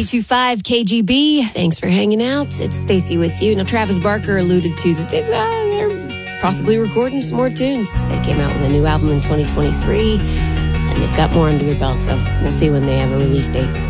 92.5 KGB. Thanks for hanging out. It's Stacy with you. Now, Travis Barker alluded to that they're possibly recording some more tunes. They came out with a new album in 2023, and they've got more under their belt, so we'll see when they have a release date.